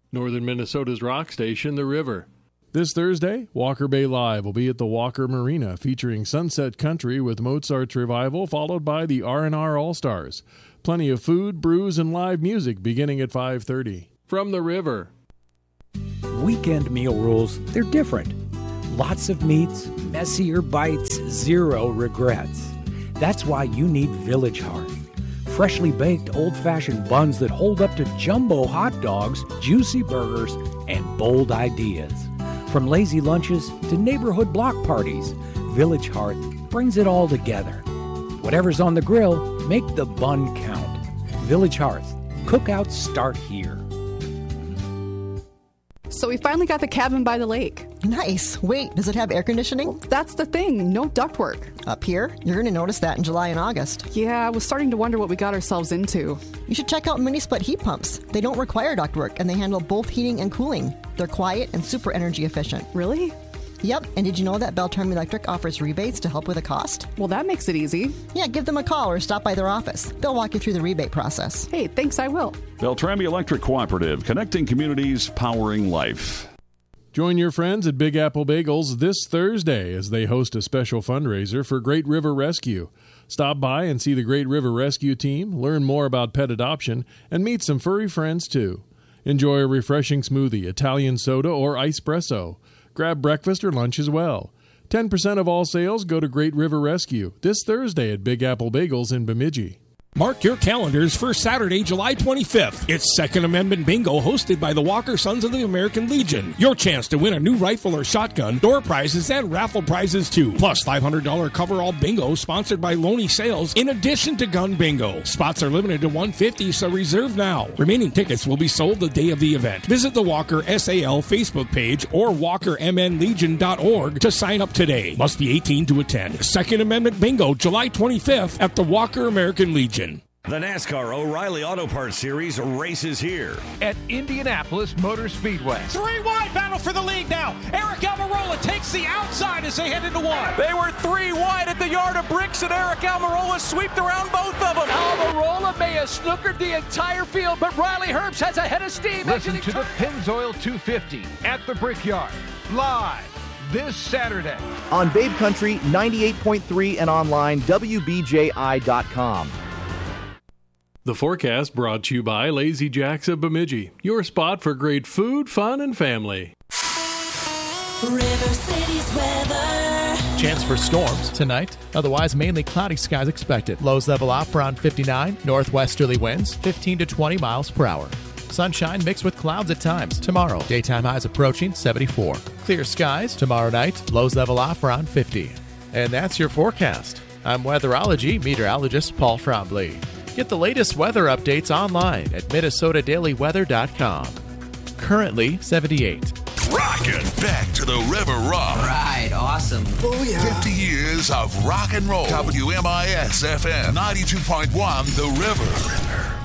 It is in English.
Northern Minnesota's rock station, The River. This Thursday, Walker Bay Live will be at the Walker Marina, featuring Sunset Country with Mozart's Revival, followed by the R&R All-Stars. Plenty of food, brews, and live music beginning at 5:30. From The River. Weekend meal rules, they're different. Lots of meats, messier bites, zero regrets. That's why you need Village Hearth. Freshly baked old-fashioned buns that hold up to jumbo hot dogs, juicy burgers, and bold ideas. From lazy lunches to neighborhood block parties, Village Hearth brings it all together. Whatever's on the grill, make the bun count. Village Hearth. Cookouts start here. So we finally got the cabin by the lake. Nice. Wait, does it have air conditioning? Well, that's the thing. No ductwork. Up here? You're going to notice that in July and August. Yeah, I was starting to wonder what we got ourselves into. You should check out mini split heat pumps. They don't require ductwork, and they handle both heating and cooling. They're quiet and super energy efficient. Really? Yep, and did you know that Beltram Electric offers rebates to help with the cost? Well, that makes it easy. Yeah, give them a call or stop by their office. They'll walk you through the rebate process. Hey, thanks, I will. Beltrami Electric Cooperative, connecting communities, powering life. Join your friends at Big Apple Bagels this Thursday as they host a special fundraiser for Great River Rescue. Stop by and see the Great River Rescue team, learn more about pet adoption, and meet some furry friends too. Enjoy a refreshing smoothie, Italian soda, or icepresso. Grab breakfast or lunch as well. 10% of all sales go to Great River Rescue this Thursday at Big Apple Bagels in Bemidji. Mark your calendars for Saturday, July 25th. It's Second Amendment Bingo hosted by the Walker Sons of the American Legion. Your chance to win a new rifle or shotgun, door prizes, and raffle prizes too. Plus $500 coverall bingo sponsored by Loney Sales in addition to gun bingo. Spots are limited to 150, so reserve now. Remaining tickets will be sold the day of the event. Visit the Walker SAL Facebook page or WalkerMNLegion.org to sign up today. Must be 18 to attend. Second Amendment Bingo, July 25th at the Walker American Legion. The NASCAR O'Reilly Auto Parts Series races here at Indianapolis Motor Speedway. 3 wide battle for the lead now. Eric Almirola takes the outside as they head into one. They were 3 wide at the yard of bricks, and Eric Almirola swept around both of them. Almirola may have snookered the entire field, but Riley Herbst has a head of steam. Listen to the Pennzoil 250 at the Brickyard, live this Saturday on Babe Country 98.3 and online WBJI.com. The forecast brought to you by Lazy Jacks of Bemidji, your spot for great food, fun, and family. River City's weather. Chance for storms tonight. Otherwise, mainly cloudy skies expected. Lows level off around 59. Northwesterly winds 15 to 20 miles per hour. Sunshine mixed with clouds at times. Tomorrow, daytime highs approaching 74. Clear skies tomorrow night. Lows level off around 50. And that's your forecast. I'm weatherology meteorologist Paul Trombley. Get the latest weather updates online at MinnesotaDailyWeather.com. Currently 78. Rockin' back to the River Rock. Right, awesome. Oh, yeah. 50 years of rock and roll. WMIS FM 92.1 The River.